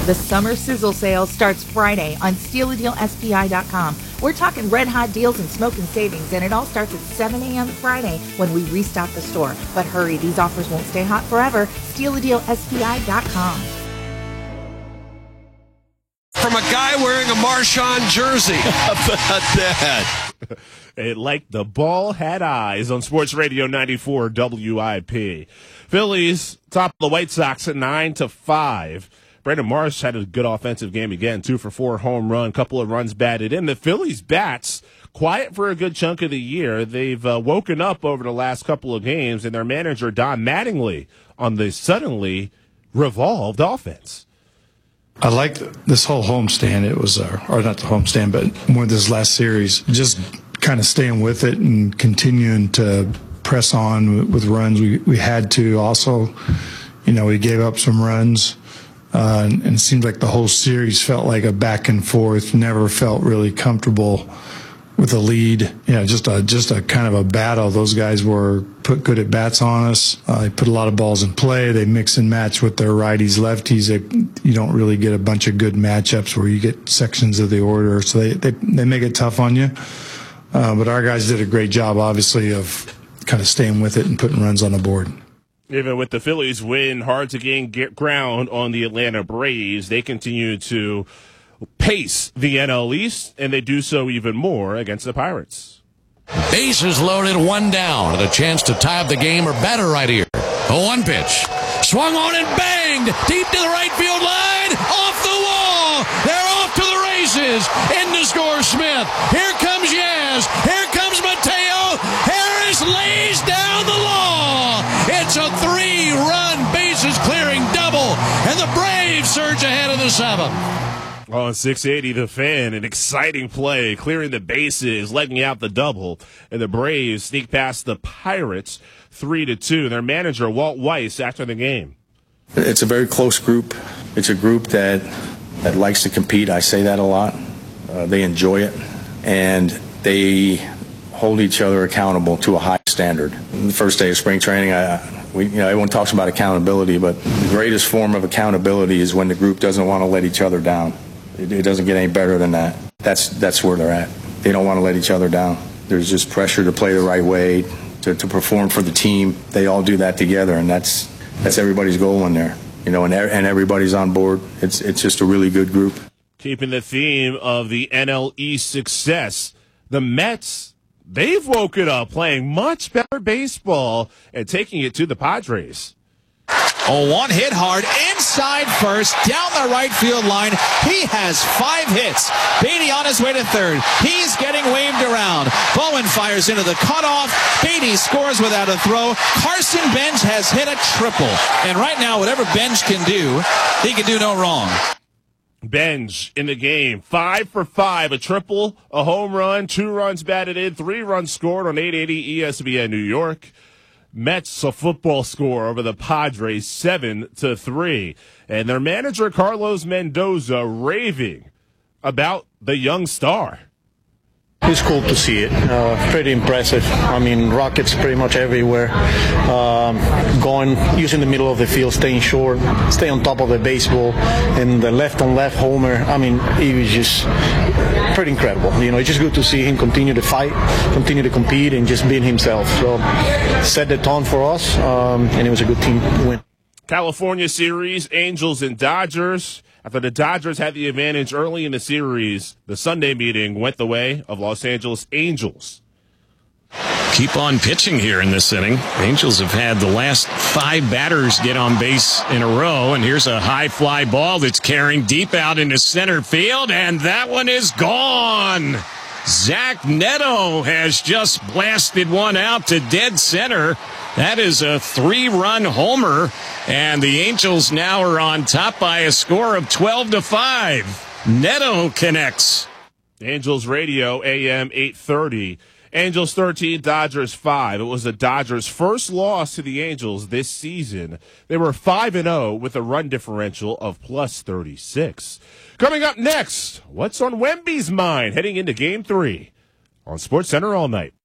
The summer sizzle sale starts Friday on StealADealSPI.com. We're talking red-hot deals and smoking savings, and it all starts at 7 a.m. Friday when we restock the store. But hurry, these offers won't stay hot forever. StealADealSPI.com. From a guy wearing a Marshawn jersey. How about that? It like the ball had eyes on Sports Radio 94 WIP. Phillies top the White Sox at 9-5. Brandon Marsh had a good offensive game again, 2 for 4 home run, couple of runs batted in. The Phillies bats quiet for a good chunk of the year. They've woken up over the last couple of games, and their manager Don Mattingly on the suddenly revolved offense. I like this whole homestand. It was, or not the homestand, but more this last series. Just kind of staying with it and continuing to press on with runs. We had to also, we gave up some runs. And it seemed like the whole series felt like a back and forth, never felt really comfortable with a lead. Just a kind of a battle. Those guys put good at bats on us. They put a lot of balls in play. They mix and match with their righties, lefties. You don't really get a bunch of good matchups where you get sections of the order. So they make it tough on you. But our guys did a great job, obviously, of kind of staying with it and putting runs on the board. Even with the Phillies win hard to gain ground on the Atlanta Braves, they continue to pace the NL East, and they do so even more against the Pirates. Bases loaded, 1 down, and a chance to tie up the game or better right here. A 1 pitch. Swung on and banged deep to the right field line. Off the wall. They're off to the races. In to score Smith. Here comes Yaz. Here comes Mateo. Harris lays down the law. It's a 3-run bases clearing double, and the Braves surge ahead of the 7th. On 680, The Fan, an exciting play, clearing the bases, legging out the double, and the Braves sneak past the Pirates 3-2. Their manager, Walt Weiss, after the game. It's a very close group. It's a group that likes to compete. I say that a lot. They enjoy it, and they hold each other accountable to a high standard. The first day of spring training, everyone talks about accountability, but the greatest form of accountability is when the group doesn't want to let each other down. It doesn't get any better than that. That's where they're at. They don't want to let each other down. There's just pressure to play the right way, to perform for the team. They all do that together, and that's everybody's goal in there. And everybody's on board. It's just a really good group. Keeping the theme of the NL East success, the Mets, they've woken up playing much better baseball and taking it to the Padres. Oh, 1 hit hard inside first, down the right field line. He has 5 hits. Beatty on his way to third. He's getting waved around. Bowen fires into the cutoff. Beatty scores without a throw. Carson Bench has hit a triple. And right now, whatever Bench can do, he can do no wrong. Bench in the game, 5 for 5, a triple, a home run, 2 runs batted in, 3 runs scored on 880 ESPN New York. Mets a football score over the Padres 7-3, and their manager Carlos Mendoza raving about the young star. It's cool to see it. Pretty impressive. I mean, rockets pretty much everywhere. Using the middle of the field, staying short, stay on top of the baseball, and the left-on-left homer. I mean, it was just pretty incredible. It's just good to see him continue to fight, continue to compete, and just being himself. So, set the tone for us, and it was a good team win. California series, Angels and Dodgers. After the Dodgers had the advantage early in the series, the Sunday meeting went the way of Los Angeles Angels. Keep on pitching here in this inning. Angels have had the last 5 batters get on base in a row, and here's a high fly ball that's carrying deep out into center field, and that one is gone. Zach Neto has just blasted one out to dead center. That is a 3-run homer, and the Angels now are on top by a score of 12-5. Neto connects. Angels radio, AM 830. Angels 13, Dodgers 5. It was the Dodgers' first loss to the Angels this season. They were 5-0 with a run differential of +36. Coming up next, what's on Wemby's mind heading into Game 3 on SportsCenter all night.